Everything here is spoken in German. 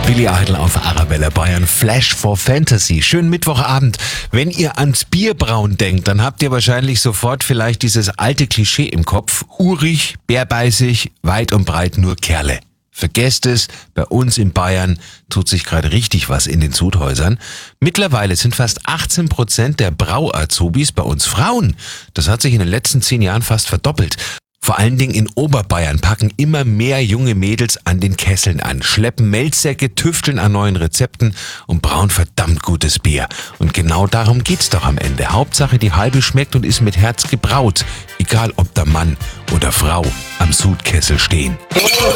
Billy Idol auf Arabella Bayern, Flash for Fantasy. Schönen Mittwochabend. Wenn ihr ans Bierbrauen denkt, dann habt ihr wahrscheinlich sofort vielleicht dieses alte Klischee im Kopf. Urig, bärbeißig, weit und breit nur Kerle. Vergesst es, bei uns in Bayern tut sich gerade richtig was in den Sudhäusern. Mittlerweile sind fast 18% der Brau-Azubis bei uns Frauen. Das hat sich in den letzten 10 Jahren fast verdoppelt. Vor allen Dingen in Oberbayern packen immer mehr junge Mädels an den Kesseln an, schleppen Melzsäcke, tüfteln an neuen Rezepten und brauen verdammt gutes Bier. Und genau darum geht's doch am Ende. Hauptsache die Halbe schmeckt und ist mit Herz gebraut. Egal ob der Mann oder Frau am Sudkessel stehen.